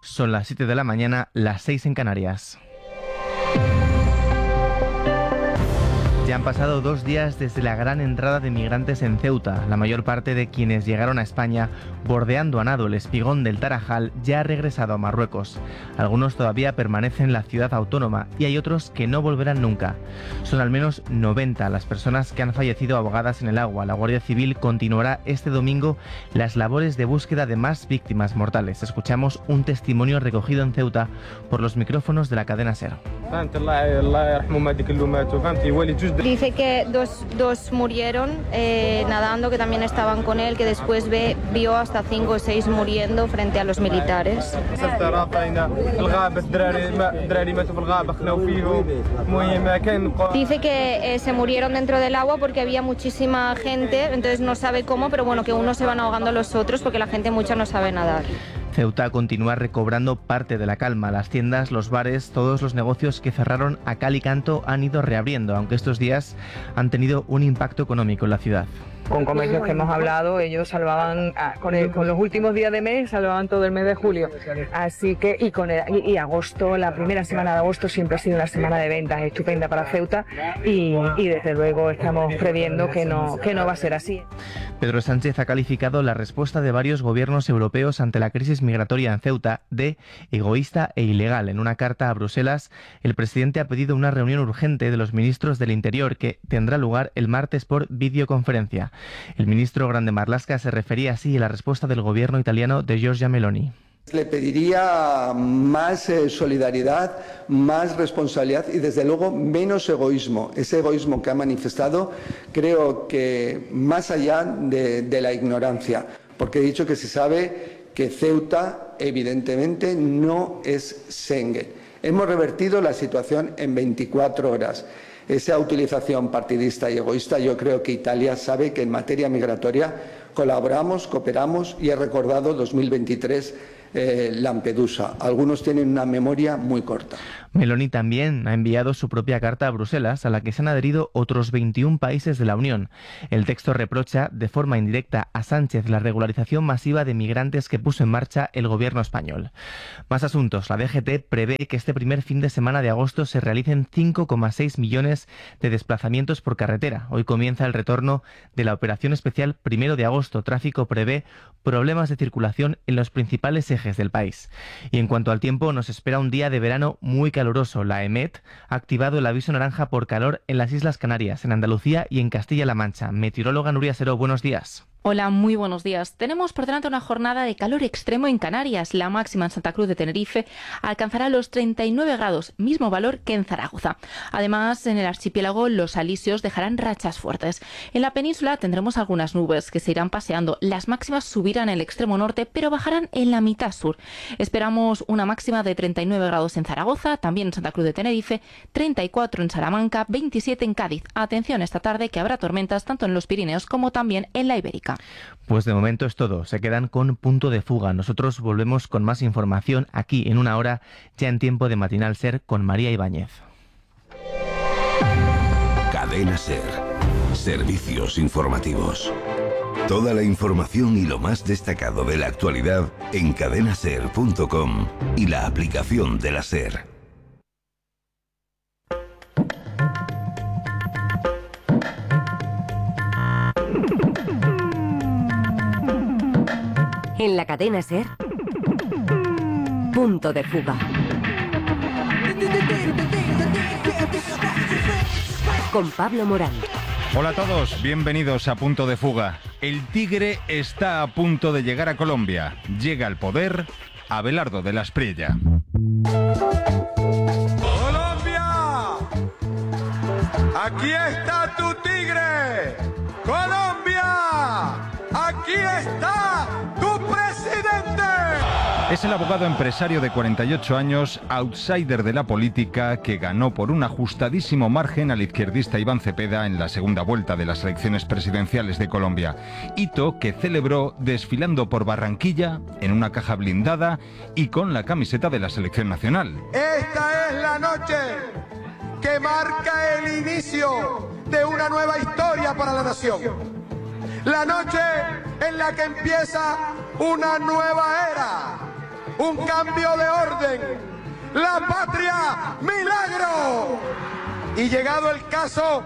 Son las 7 de la mañana, las 6 en Canarias. Ya han pasado 2 días desde la gran entrada de migrantes en Ceuta. La mayor parte de quienes llegaron a España bordeando a nado el espigón del Tarajal ya ha regresado a Marruecos. Algunos todavía permanecen en la ciudad autónoma y hay otros que no volverán nunca. Son al menos 90 las personas que han fallecido ahogadas en el agua. La Guardia Civil continuará este domingo las labores de búsqueda de más víctimas mortales. Escuchamos un testimonio recogido en Ceuta por los micrófonos de la cadena SER. Dice que dos murieron nadando, que también estaban con él, que después vio hasta 5 o 6 muriendo frente a los militares. Dice que se murieron dentro del agua porque había muchísima gente, entonces no sabe cómo, pero bueno, que unos se van ahogando a los otros porque la gente mucha no sabe nadar. Ceuta continúa recobrando parte de la calma. Las tiendas, los bares, todos los negocios que cerraron a cal y canto han ido reabriendo, aunque estos días han tenido un impacto económico en la ciudad. Con comercios que hemos hablado, ellos salvaban, con los últimos días de mes, salvaban todo el mes de julio. Así que, y agosto, la primera semana de agosto siempre ha sido una semana de ventas estupenda para Ceuta y desde luego estamos previendo que no va a ser así. Pedro Sánchez ha calificado la respuesta de varios gobiernos europeos ante la crisis migratoria en Ceuta de egoísta e ilegal. En una carta a Bruselas, el presidente ha pedido una reunión urgente de los ministros del Interior que tendrá lugar el martes por videoconferencia. El ministro Grande Marlaska se refería así a la respuesta del gobierno italiano de Giorgia Meloni. Le pediría más solidaridad, más responsabilidad y desde luego menos egoísmo. Ese egoísmo que ha manifestado creo que más allá de la ignorancia, porque he dicho que se sabe que Ceuta evidentemente no es Schengen. Hemos revertido la situación en 24 horas. Esa utilización partidista y egoísta, yo creo que Italia sabe que en materia migratoria colaboramos, cooperamos y he recordado 2023 Lampedusa. Algunos tienen una memoria muy corta. Meloni también ha enviado su propia carta a Bruselas, a la que se han adherido otros 21 países de la Unión. El texto reprocha de forma indirecta a Sánchez la regularización masiva de migrantes que puso en marcha el gobierno español. Más asuntos. La DGT prevé que este primer fin de semana de agosto se realicen 5,6 millones de desplazamientos por carretera. Hoy comienza el retorno de la operación especial 1 de agosto. Tráfico prevé problemas de circulación en los principales ejes del país. Y en cuanto al tiempo, nos espera un día de verano muy caluroso. La EMET ha activado el aviso naranja por calor en las Islas Canarias, en Andalucía y en Castilla-La Mancha. Meteoróloga Nuria Seró, buenos días. Hola, muy buenos días. Tenemos por delante una jornada de calor extremo en Canarias. La máxima en Santa Cruz de Tenerife alcanzará los 39 grados, mismo valor que en Zaragoza. Además, en el archipiélago los alisios dejarán rachas fuertes. En la península tendremos algunas nubes que se irán paseando. Las máximas subirán en el extremo norte, pero bajarán en la mitad sur. Esperamos una máxima de 39 grados en Zaragoza, también en Santa Cruz de Tenerife, 34 en Salamanca, 27 en Cádiz. Atención esta tarde que habrá tormentas tanto en los Pirineos como también en la Ibérica. Pues de momento es todo. Se quedan con Punto de Fuga. Nosotros volvemos con más información aquí en una hora, ya en tiempo de Matinal SER con María Ibáñez. Cadena SER. Servicios informativos. Toda la información y lo más destacado de la actualidad en cadenaser.com y la aplicación de la SER. En la cadena SER, Punto de Fuga. Con Pablo Morán. Hola a todos, bienvenidos a Punto de Fuga. El tigre está a punto de llegar a Colombia. Llega al poder Abelardo de la Espriella. ¡Colombia! ¡Aquí está tu tigre! ¡Colombia! ¡Aquí está tu presidente! Es el abogado empresario de 48 años, outsider de la política, que ganó por un ajustadísimo margen al izquierdista Iván Cepeda en la segunda vuelta de las elecciones presidenciales de Colombia. Hito que celebró desfilando por Barranquilla, en una caja blindada y con la camiseta de la selección nacional. Esta es la noche que marca el inicio de una nueva historia para la nación. La noche en la que empieza una nueva era. un cambio de orden. La patria, milagro. Y llegado el caso,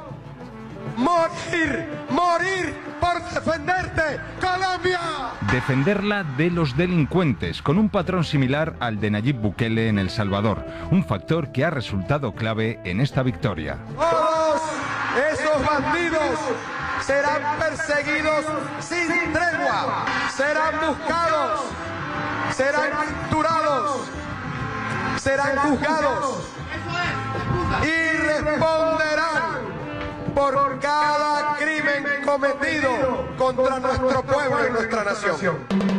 morir por defenderte, Colombia. Defenderla de los delincuentes, con un patrón similar al de Nayib Bukele en El Salvador, un factor que ha resultado clave en esta victoria. Todos esos bandidos serán perseguidos sin tregua, serán buscados, serán capturados, serán juzgados y responderán por cada crimen cometido contra nuestro pueblo y nuestra nación.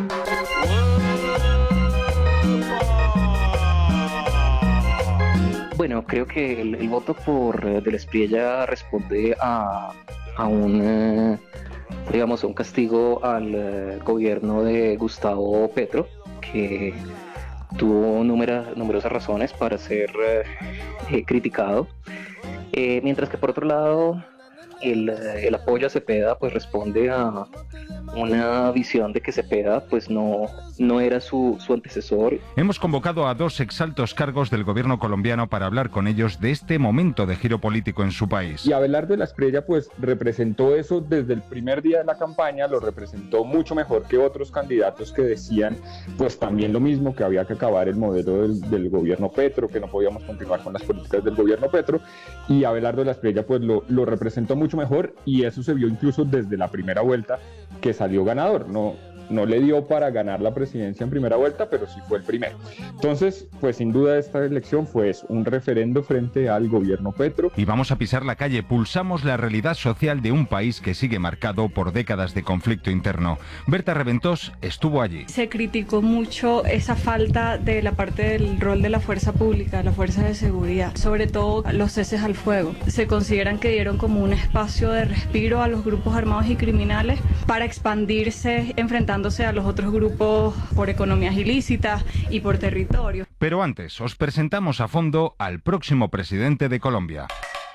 Bueno, creo que el voto por Del Espriella responde a un castigo al gobierno de Gustavo Petro, que tuvo numerosas razones para ser criticado. Mientras que por otro lado el apoyo a Cepeda pues responde a una visión de que Cepeda pues no era su antecesor. Hemos convocado a 2 exaltos cargos del gobierno colombiano para hablar con ellos de este momento de giro político en su país. Y Abelardo de la Espriella pues representó eso desde el primer día de la campaña, lo representó mucho mejor que otros candidatos que decían pues también lo mismo, que había que acabar el modelo del gobierno Petro, que no podíamos continuar con las políticas del gobierno Petro, y Abelardo de la Espriella pues lo representó mucho mejor, y eso se vio incluso desde la primera vuelta, que salió ganador. No le dio para ganar la presidencia en primera vuelta, pero sí fue el primero. Entonces, pues sin duda esta elección fue un referendo frente al gobierno Petro. Y vamos a pisar la calle, pulsamos la realidad social de un país que sigue marcado por décadas de conflicto interno. Berta Reventós estuvo allí. Se criticó mucho esa falta de la parte del rol de la fuerza pública, la fuerza de seguridad, sobre todo los ceses al fuego. Se consideran que dieron como un espacio de respiro a los grupos armados y criminales para expandirse enfrentando a los otros grupos por economías ilícitas y por territorio. Pero antes, os presentamos a fondo al próximo presidente de Colombia.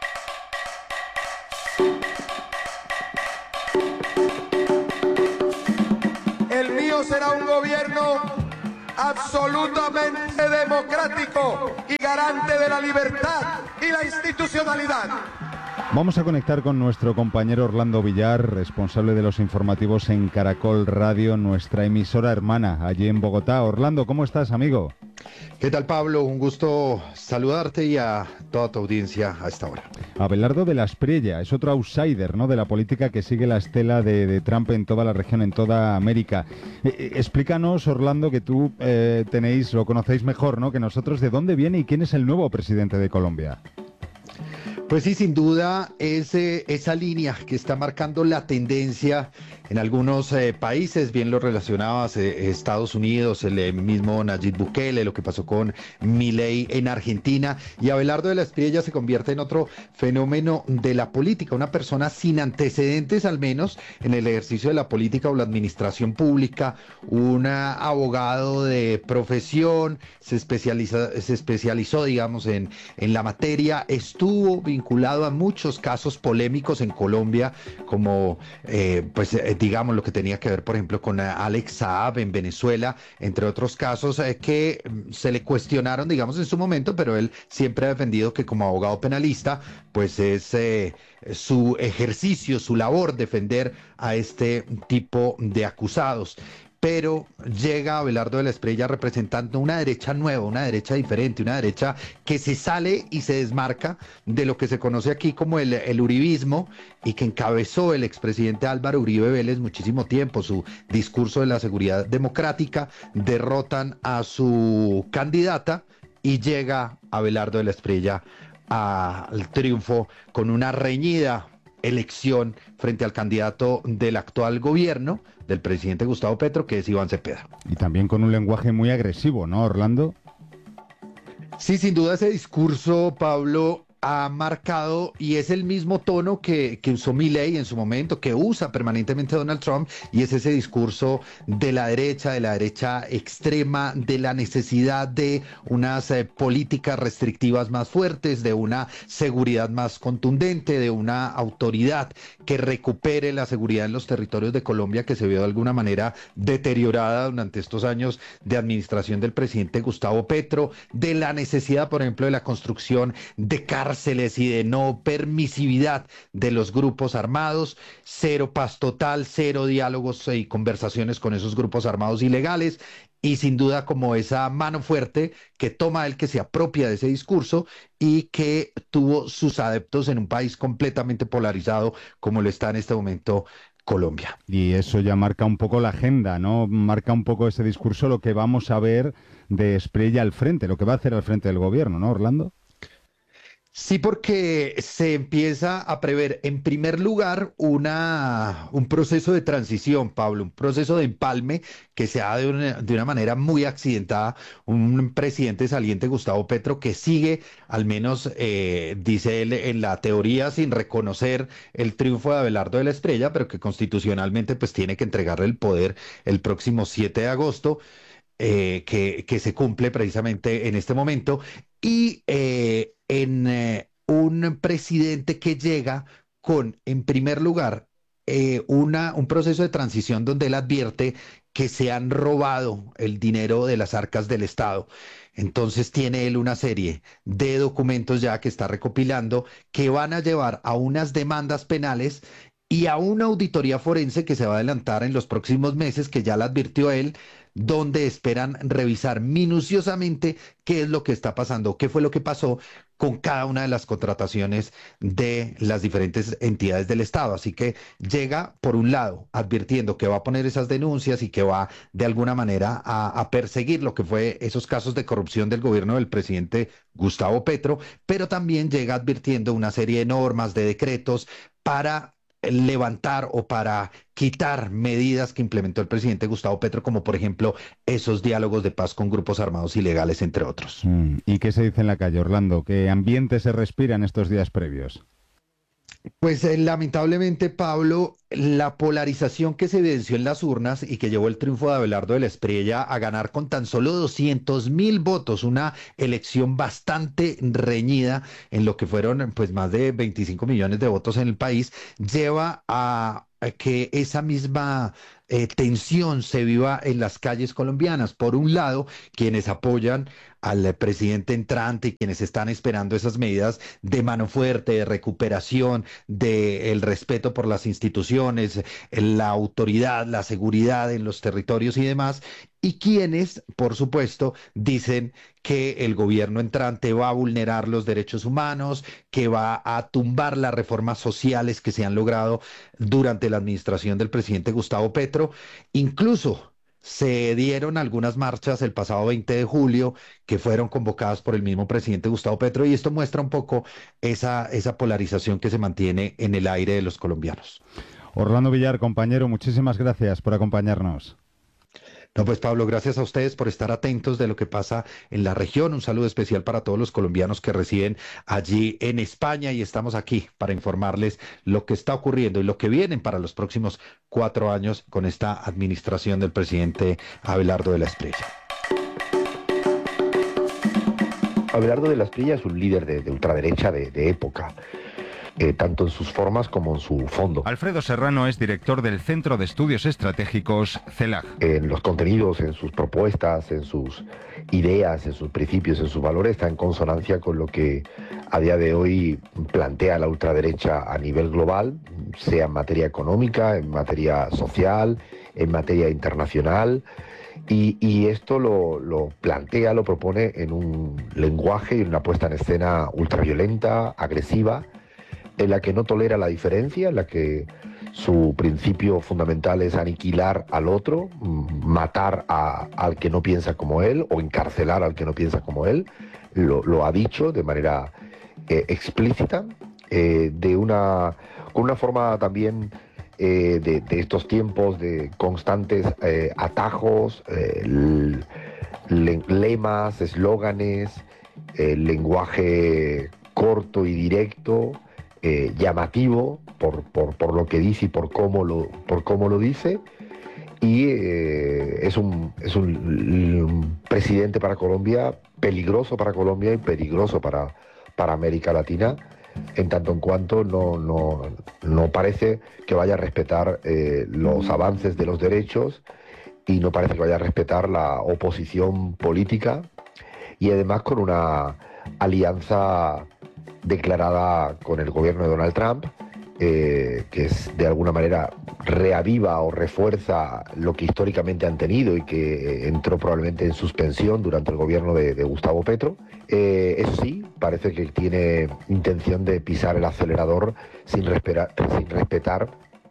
El mío será un gobierno absolutamente democrático y garante de la libertad y la institucionalidad. Vamos a conectar con nuestro compañero Orlando Villar, responsable de los informativos en Caracol Radio, nuestra emisora hermana allí en Bogotá. Orlando, ¿cómo estás, amigo? ¿Qué tal, Pablo? Un gusto saludarte y a toda tu audiencia a esta hora. Abelardo de la Espriella es otro outsider, ¿no?, de la política que sigue la estela de Trump en toda la región, en toda América. Explícanos, Orlando, que tú lo conocéis mejor, ¿no?, que nosotros, ¿de dónde viene y quién es el nuevo presidente de Colombia? Pues sí, sin duda es esa línea que está marcando la tendencia en algunos países, bien lo relacionabas, Estados Unidos, el mismo Nayib Bukele, lo que pasó con Milei en Argentina, y Abelardo de la Espriella se convierte en otro fenómeno de la política, una persona sin antecedentes al menos en el ejercicio de la política o la administración pública, un abogado de profesión, se especializó digamos en la materia, estuvo vinculado a muchos casos polémicos en Colombia, como digamos lo que tenía que ver, por ejemplo, con Alex Saab en Venezuela, entre otros casos que se le cuestionaron, digamos, en su momento, pero él siempre ha defendido que como abogado penalista, pues es su ejercicio, su labor defender a este tipo de acusados. Pero llega Abelardo de la Espriella representando una derecha nueva, una derecha diferente, una derecha que se sale y se desmarca de lo que se conoce aquí como el uribismo, y que encabezó el expresidente Álvaro Uribe Vélez muchísimo tiempo. Su discurso de la seguridad democrática, derrotan a su candidata y llega Abelardo de la Espriella al triunfo con una reñida elección frente al candidato del actual gobierno, del presidente Gustavo Petro, que es Iván Cepeda. Y también con un lenguaje muy agresivo, ¿no, Orlando? Sí, sin duda ese discurso, Pablo, ha marcado, y es el mismo tono que usó Milei en su momento, que usa permanentemente Donald Trump, y es ese discurso de la derecha extrema, de la necesidad de unas políticas restrictivas más fuertes, de una seguridad más contundente, de una autoridad que recupere la seguridad en los territorios de Colombia, que se vio de alguna manera deteriorada durante estos años de administración del presidente Gustavo Petro, de la necesidad, por ejemplo, de la construcción de cárceles y de no permisividad de los grupos armados, cero paz total, cero diálogos y conversaciones con esos grupos armados ilegales, y sin duda como esa mano fuerte que toma él, que se apropia de ese discurso y que tuvo sus adeptos en un país completamente polarizado como lo está en este momento Colombia. Y eso ya marca un poco la agenda, ¿no? Marca un poco ese discurso, lo que vamos a ver de Espriella al frente, lo que va a hacer al frente del gobierno, ¿no, Orlando? Sí, porque se empieza a prever, en primer lugar, un proceso de transición, Pablo, un proceso de empalme que se da de una manera muy accidentada. Un presidente saliente, Gustavo Petro, que sigue, al menos dice él en la teoría, sin reconocer el triunfo de Abelardo de la Espriella, pero que constitucionalmente pues tiene que entregarle el poder el próximo 7 de agosto. Que se cumple precisamente en este momento, y un presidente que llega con, en primer lugar, un proceso de transición donde él advierte que se han robado el dinero de las arcas del Estado. Entonces tiene él una serie de documentos ya que está recopilando que van a llevar a unas demandas penales y a una auditoría forense que se va a adelantar en los próximos meses, que ya la advirtió él, donde esperan revisar minuciosamente qué es lo que está pasando, qué fue lo que pasó con cada una de las contrataciones de las diferentes entidades del Estado. Así que llega, por un lado, advirtiendo que va a poner esas denuncias y que va de alguna manera a perseguir lo que fue esos casos de corrupción del gobierno del presidente Gustavo Petro, pero también llega advirtiendo una serie de normas, de decretos para levantar o para quitar medidas que implementó el presidente Gustavo Petro, como por ejemplo esos diálogos de paz con grupos armados ilegales, entre otros. ¿Y qué se dice en la calle, Orlando? ¿Qué ambiente se respira en estos días previos? Pues lamentablemente, Pablo, la polarización que se evidenció en las urnas y que llevó el triunfo de Abelardo de la Espriella a ganar con tan solo 200.000 votos, una elección bastante reñida en lo que fueron pues más de 25 millones de votos en el país, lleva a que esa misma tensión se viva en las calles colombianas. Por un lado, quienes apoyan al presidente entrante y quienes están esperando esas medidas de mano fuerte, de recuperación, del respeto por las instituciones, la autoridad, la seguridad en los territorios y demás, y quienes, por supuesto, dicen que el gobierno entrante va a vulnerar los derechos humanos, que va a tumbar las reformas sociales que se han logrado durante la administración del presidente Gustavo Petro. Incluso se dieron algunas marchas el pasado 20 de julio que fueron convocadas por el mismo presidente Gustavo Petro, y esto muestra un poco esa polarización que se mantiene en el aire de los colombianos. Orlando Villar, compañero, muchísimas gracias por acompañarnos. No, pues Pablo, gracias a ustedes por estar atentos de lo que pasa en la región. Un saludo especial para todos los colombianos que residen allí en España, y estamos aquí para informarles lo que está ocurriendo y lo que vienen para los próximos 4 años con esta administración del presidente Abelardo de la Espriella. Abelardo de la Espriella es un líder de ultraderecha de época. Tanto en sus formas como en su fondo. Alfredo Serrano es director del Centro de Estudios Estratégicos CELAG. En los contenidos, en sus propuestas, en sus ideas, en sus principios, en sus valores, está en consonancia con lo que a día de hoy plantea la ultraderecha a nivel global, sea en materia económica, en materia social, en materia internacional. Y esto lo plantea, lo propone en un lenguaje y una puesta en escena ultraviolenta, agresiva, en la que no tolera la diferencia, en la que su principio fundamental es aniquilar al otro, matar al que no piensa como él o encarcelar al que no piensa como él. Lo ha dicho de manera explícita, con una forma también de estos tiempos de constantes atajos, lemas, eslóganes, lenguaje corto y directo, llamativo por lo que dice y por cómo lo dice, y es un presidente para Colombia, peligroso para Colombia y peligroso para América Latina, en tanto en cuanto no parece que vaya a respetar los avances de los derechos, y no parece que vaya a respetar la oposición política, y además con una alianza declarada con el gobierno de Donald Trump, que es de alguna manera reaviva o refuerza lo que históricamente han tenido y que entró probablemente en suspensión durante el gobierno de Gustavo Petro. Eso sí, parece que tiene intención de pisar el acelerador sin respetar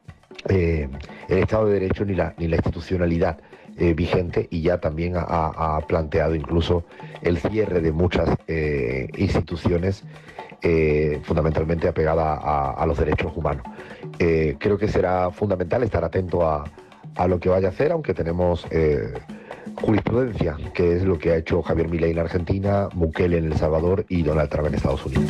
el Estado de Derecho ni la institucionalidad vigente, y ya también ha planteado incluso el cierre de muchas instituciones fundamentalmente apegada a los derechos humanos. Creo que será fundamental estar atento a lo que vaya a hacer, aunque tenemos jurisprudencia, que es lo que ha hecho Javier Milei en Argentina, Bukele en El Salvador y Donald Trump en Estados Unidos.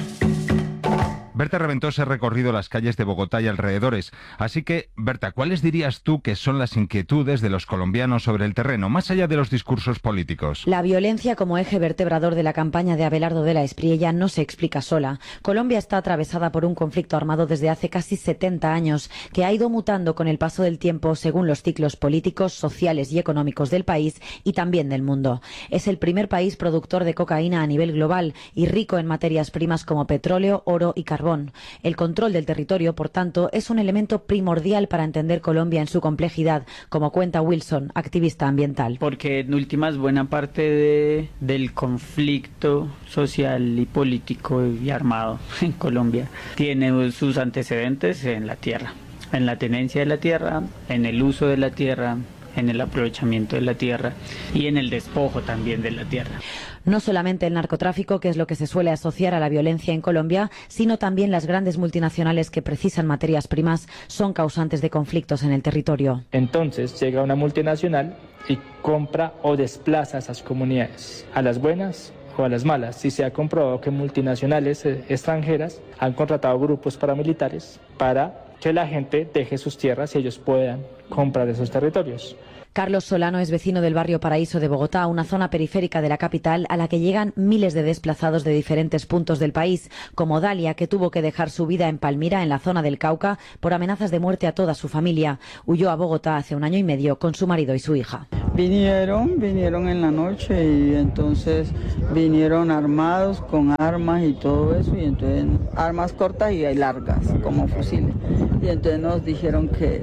Berta Reventós ha recorrido las calles de Bogotá y alrededores. Así que, Berta, ¿cuáles dirías tú que son las inquietudes de los colombianos sobre el terreno, más allá de los discursos políticos? La violencia como eje vertebrador de la campaña de Abelardo de la Espriella no se explica sola. Colombia está atravesada por un conflicto armado desde hace casi 70 años, que ha ido mutando con el paso del tiempo según los ciclos políticos, sociales y económicos del país y también del mundo. Es el primer país productor de cocaína a nivel global y rico en materias primas como petróleo, oro y carbón. El control del territorio, por tanto, es un elemento primordial para entender Colombia en su complejidad, como cuenta Wilson, activista ambiental. Porque en últimas buena parte del conflicto social y político y armado en Colombia tiene sus antecedentes en la tierra, en la tenencia de la tierra, en el uso de la tierra, en el aprovechamiento de la tierra y en el despojo también de la tierra. No solamente el narcotráfico, que es lo que se suele asociar a la violencia en Colombia, sino también las grandes multinacionales que precisan materias primas son causantes de conflictos en el territorio. Entonces llega una multinacional y compra o desplaza a esas comunidades, a las buenas o a las malas. Si se ha comprobado que multinacionales extranjeras han contratado grupos paramilitares para que la gente deje sus tierras y ellos puedan comprar esos territorios. Carlos Solano es vecino del barrio Paraíso de Bogotá, una zona periférica de la capital a la que llegan miles de desplazados de diferentes puntos del país, como Dalia, que tuvo que dejar su vida en Palmira, en la zona del Cauca, por amenazas de muerte a toda su familia. Huyó a Bogotá hace 1 año y medio con su marido y su hija. Vinieron en la noche y entonces vinieron armados con armas y todo eso, y entonces armas cortas y largas como fusiles. Y entonces nos dijeron que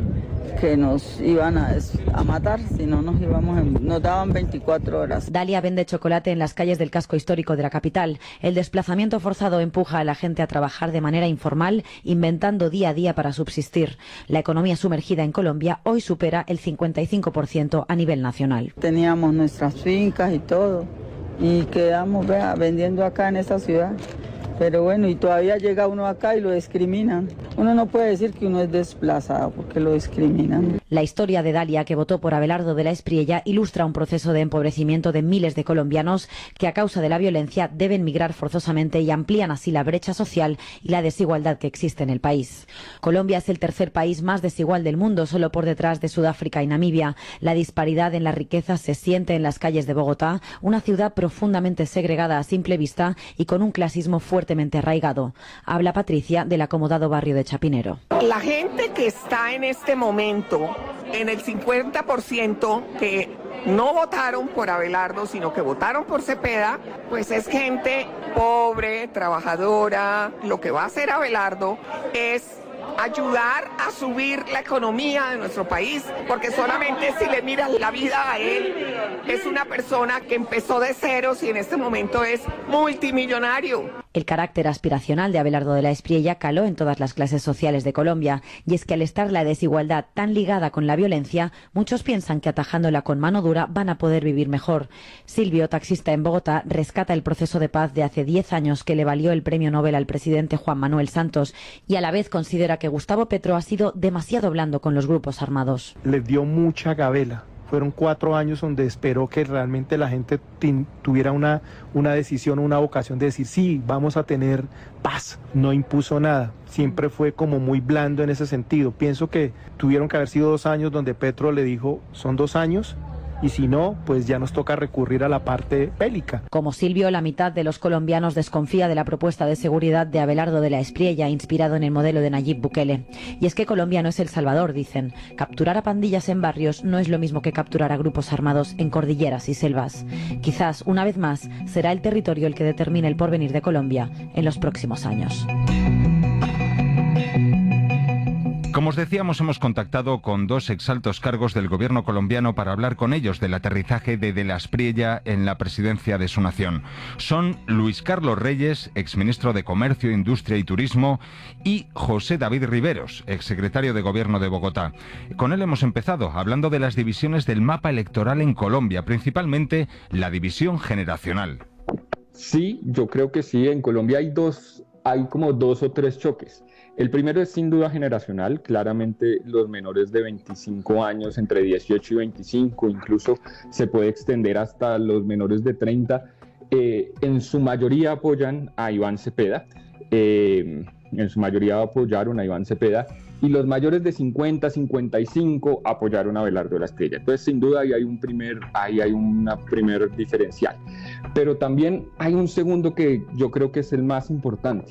nos iban a matar si no nos íbamos, nos daban 24 horas. Dalia vende chocolate en las calles del casco histórico de la capital. El desplazamiento forzado empuja a la gente a trabajar de manera informal, inventando día a día para subsistir. La economía sumergida en Colombia hoy supera el 55% a nivel nacional. Teníamos nuestras fincas y todo, y quedamos vendiendo acá en esta ciudad. Pero bueno, y todavía llega uno acá y lo discriminan. Uno no puede decir que uno es desplazado porque lo discriminan. La historia de Dalia, que votó por Abelardo de la Espriella, ilustra un proceso de empobrecimiento de miles de colombianos que a causa de la violencia deben migrar forzosamente y amplían así la brecha social y la desigualdad que existe en el país. Colombia es el tercer país más desigual del mundo, solo por detrás de Sudáfrica y Namibia. La disparidad en la riqueza se siente en las calles de Bogotá, una ciudad profundamente segregada a simple vista y con un clasismo fuertemente arraigado. Habla Patricia del acomodado barrio de Chapinero. La gente que está en este momento, en el 50% que no votaron por Abelardo, sino que votaron por Cepeda, pues es gente pobre, trabajadora. Lo que va a hacer Abelardo es ayudar a subir la economía de nuestro país, porque solamente si le miras la vida a él, es una persona que empezó de ceros y en este momento es multimillonario. El carácter aspiracional de Abelardo de la Espriella caló en todas las clases sociales de Colombia, y es que al estar la desigualdad tan ligada con la violencia, muchos piensan que atajándola con mano dura van a poder vivir mejor. Silvio, taxista en Bogotá, rescata el proceso de paz de hace 10 años que le valió el premio Nobel al presidente Juan Manuel Santos, y a la vez considera que Gustavo Petro ha sido demasiado blando con los grupos armados. Les dio mucha gabela. fueron 4 años donde esperó que realmente la gente tuviera una decisión, una vocación de decir, sí, vamos a tener paz. No impuso nada, siempre fue como muy blando en ese sentido. Pienso que tuvieron que haber sido 2 años donde Petro le dijo, son 2 años, y si no, pues ya nos toca recurrir a la parte bélica. Como Silvio, la mitad de los colombianos desconfía de la propuesta de seguridad de Abelardo de la Espriella, inspirado en el modelo de Nayib Bukele. Y es que Colombia no es El Salvador, dicen. Capturar a pandillas en barrios no es lo mismo que capturar a grupos armados en cordilleras y selvas. Quizás, una vez más, será el territorio el que determine el porvenir de Colombia en los próximos años. Como os decíamos, hemos contactado con 2 exaltos cargos del gobierno colombiano para hablar con ellos del aterrizaje de la Espriella en la presidencia de su nación. Son Luis Carlos Reyes, exministro de Comercio, Industria y Turismo, y José David Riveros, exsecretario de Gobierno de Bogotá. Con él hemos empezado hablando de las divisiones del mapa electoral en Colombia, principalmente la división generacional. Sí, yo creo que sí. En Colombia hay como 2 o 3 choques. El primero es sin duda generacional, claramente los menores de 25 años, entre 18 y 25, incluso se puede extender hasta los menores de 30, en su mayoría apoyan a Iván Cepeda, y los mayores de 50, 55 apoyaron a Abelardo de la Espriella. Entonces, sin duda, ahí hay una primer diferencial. Pero también hay un segundo que yo creo que es el más importante.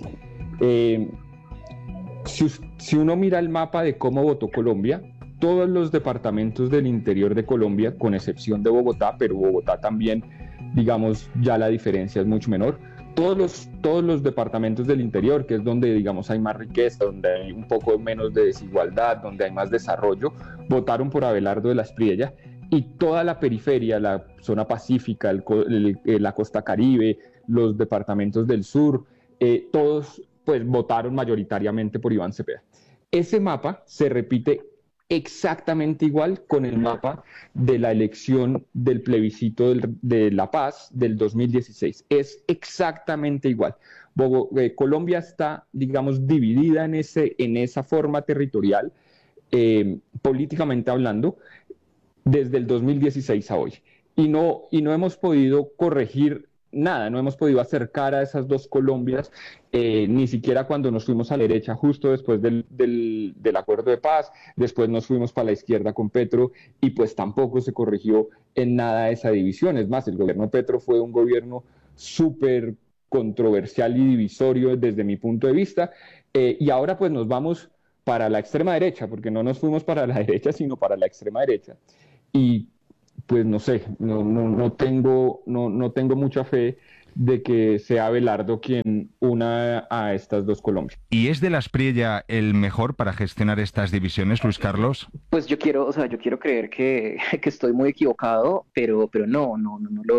Si uno mira el mapa de cómo votó Colombia, todos los departamentos del interior de Colombia, con excepción de Bogotá, pero Bogotá también, digamos, ya la diferencia es mucho menor, todos los departamentos del interior, que es donde, digamos, hay más riqueza, donde hay un poco menos de desigualdad, donde hay más desarrollo, votaron por Abelardo de la Espriella, y toda la periferia, la zona pacífica, la costa caribe, los departamentos del sur, todos pues votaron mayoritariamente por Iván Cepeda. Ese mapa se repite exactamente igual con el mapa de la elección del plebiscito de La Paz del 2016. Es exactamente igual. Colombia está, digamos, dividida en esa forma territorial, políticamente hablando, desde el 2016 a hoy. Y no hemos podido corregir nada, no hemos podido acercar a esas 2 Colombias, ni siquiera cuando nos fuimos a la derecha justo después del acuerdo de paz, después nos fuimos para la izquierda con Petro y pues tampoco se corrigió en nada esa división. Es más, el gobierno Petro fue un gobierno súper controversial y divisorio desde mi punto de vista, y ahora pues nos vamos para la extrema derecha, porque no nos fuimos para la derecha, sino para la extrema derecha. Y pues no sé, no tengo mucha fe de que sea Abelardo quien una a estas 2 Colombias. ¿Y es de la Espriella el mejor para gestionar estas divisiones, Luis Carlos? Pues yo quiero creer que estoy muy equivocado, pero no lo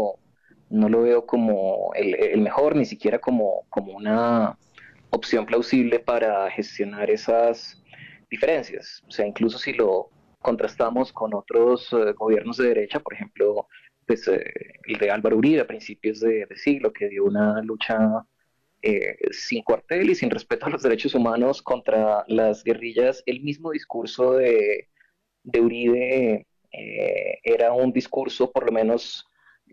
veo como el mejor, ni siquiera como una opción plausible para gestionar esas diferencias. O sea, incluso si lo contrastamos con otros gobiernos de derecha, por ejemplo, pues, el de Álvaro Uribe a principios de siglo, que dio una lucha sin cuartel y sin respeto a los derechos humanos contra las guerrillas. El mismo discurso de Uribe era un discurso, por lo menos,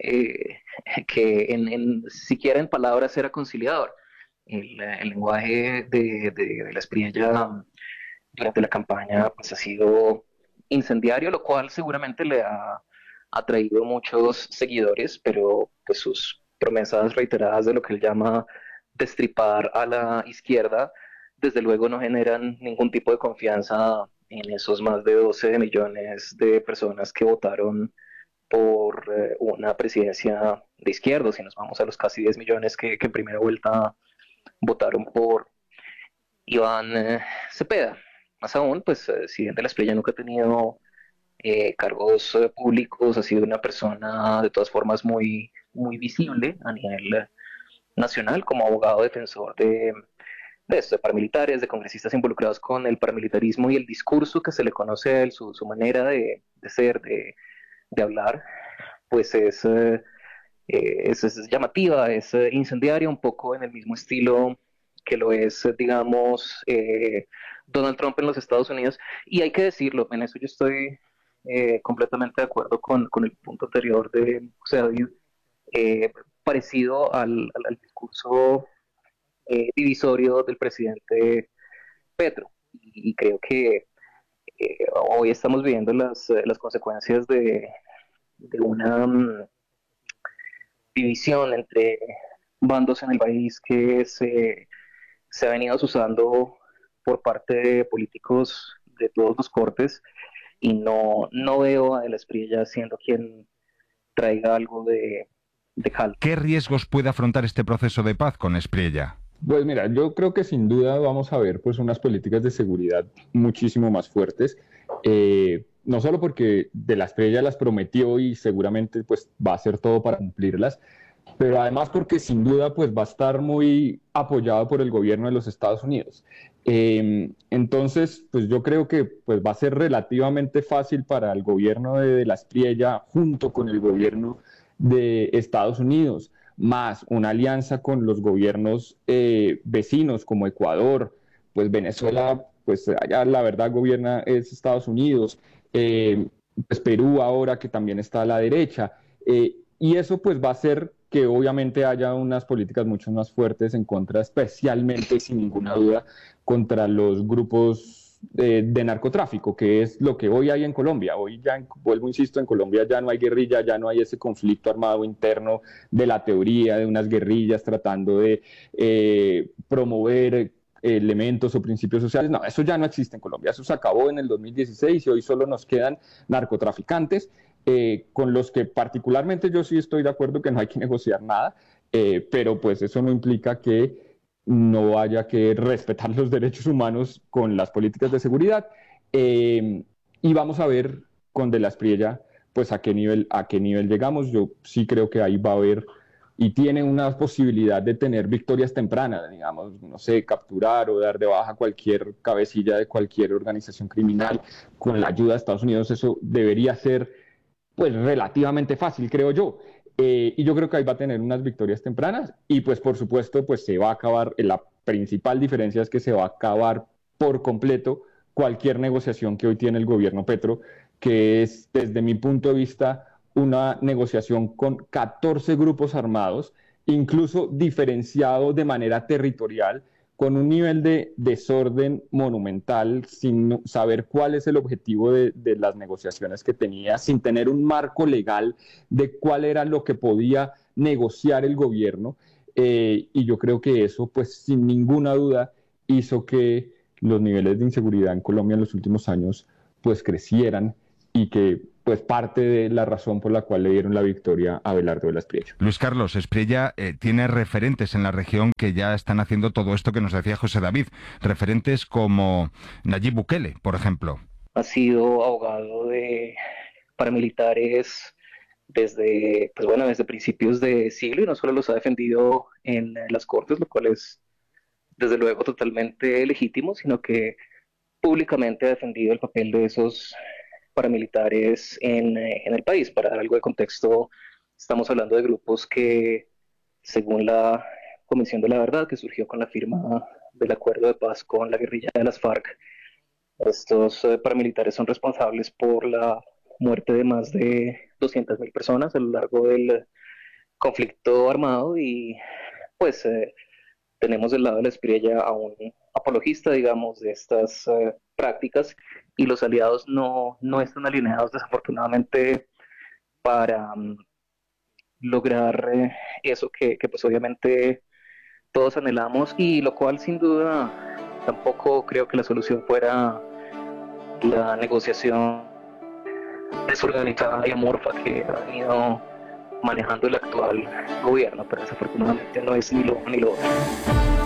que siquiera en palabras era conciliador. El lenguaje de la Espriella durante la campaña pues ha sido incendiario, lo cual seguramente le ha atraído muchos seguidores, pero pues sus promesas reiteradas de lo que él llama destripar a la izquierda, desde luego no generan ningún tipo de confianza en esos más de 12 millones de personas que votaron por una presidencia de izquierda. Si nos vamos a los casi 10 millones que en primera vuelta votaron por Iván Cepeda. Más aún, pues si bien de la Espriella nunca ha tenido cargos públicos, ha sido una persona de todas formas muy, muy visible a nivel nacional como abogado defensor de paramilitares, de congresistas involucrados con el paramilitarismo, y el discurso que se le conoce a él, su manera de ser, de hablar, pues es llamativa, es incendiaria, un poco en el mismo estilo que lo es, digamos, Donald Trump en los Estados Unidos. Y hay que decirlo, en eso yo estoy completamente de acuerdo con el punto anterior de José David, parecido al discurso divisorio del presidente Petro. Y creo que hoy estamos viendo las consecuencias de una división entre bandos en el país que se ha venido usando por parte de políticos de todos los cortes, y no veo a El Espriella siendo quien traiga algo de calma. ¿Qué riesgos puede afrontar este proceso de paz con Espriella? Pues mira, yo creo que sin duda vamos a ver pues unas políticas de seguridad muchísimo más fuertes, no solo porque De la Espriella las prometió y seguramente pues va a hacer todo para cumplirlas, pero además porque sin duda pues va a estar muy apoyado por el gobierno de los Estados Unidos. Entonces pues yo creo que pues va a ser relativamente fácil para el gobierno de la Espriella junto con el gobierno de Estados Unidos, más una alianza con los gobiernos vecinos como Ecuador, pues Venezuela, pues allá la verdad gobierna es Estados Unidos, pues Perú ahora que también está a la derecha, y eso pues va a hacer que obviamente haya unas políticas mucho más fuertes en contra, especialmente sin ninguna duda, contra los grupos de narcotráfico, que es lo que hoy hay en Colombia. Hoy ya, vuelvo, insisto, en Colombia ya no hay guerrilla, ya no hay ese conflicto armado interno de la teoría de unas guerrillas tratando de promover elementos o principios sociales. No, eso ya no existe en Colombia, eso se acabó en el 2016 y hoy solo nos quedan narcotraficantes, con los que particularmente yo sí estoy de acuerdo que no hay que negociar nada, pero pues eso no implica que no haya que respetar los derechos humanos con las políticas de seguridad, y vamos a ver con De la Espriella pues a qué nivel llegamos. Yo sí creo que ahí va a haber y tiene una posibilidad de tener victorias tempranas, digamos, no sé, capturar o dar de baja cualquier cabecilla de cualquier organización criminal con la ayuda de Estados Unidos. Eso debería ser pues relativamente fácil, creo yo. Y yo creo que ahí va a tener unas victorias tempranas y pues por supuesto pues se va a acabar, la principal diferencia es que se va a acabar por completo cualquier negociación que hoy tiene el gobierno Petro, que es desde mi punto de vista una negociación con 14 grupos armados, incluso diferenciado de manera territorial, con un nivel de desorden monumental, sin saber cuál es el objetivo de las negociaciones que tenía, sin tener un marco legal de cuál era lo que podía negociar el gobierno, y yo creo que eso, pues sin ninguna duda, hizo que los niveles de inseguridad en Colombia en los últimos años pues crecieran, y que pues parte de la razón por la cual le dieron la victoria a Abelardo de la Espriella. Luis Carlos, Espriella tiene referentes en la región que ya están haciendo todo esto que nos decía José David, referentes como Nayib Bukele, por ejemplo. Ha sido abogado de paramilitares desde principios de siglo, y no solo los ha defendido en las cortes, lo cual es desde luego totalmente legítimo, sino que públicamente ha defendido el papel de esos paramilitares en el país. Para dar algo de contexto, estamos hablando de grupos que, según la Comisión de la Verdad, que surgió con la firma del acuerdo de paz con la guerrilla de las FARC, estos paramilitares son responsables por la muerte de más de 200.000 personas a lo largo del conflicto armado, y pues tenemos del lado de la Espriella a un apologista, digamos, de estas prácticas, y los aliados no están alineados desafortunadamente para lograr eso que pues obviamente todos anhelamos, y lo cual sin duda tampoco creo que la solución fuera la negociación desorganizada y amorfa que ha venido manejando el actual gobierno, pero desafortunadamente no es ni lo uno ni lo otro.